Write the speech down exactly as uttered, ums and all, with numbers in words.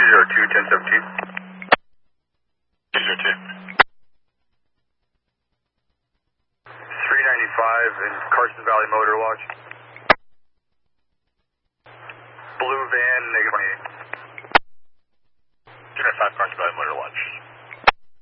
zero two, ten seventeen. two zero two. three ninety-five in Carson Valley Motor Watch. Blue van, negative twenty-eight. two ninety-five Carson Valley Motor Watch.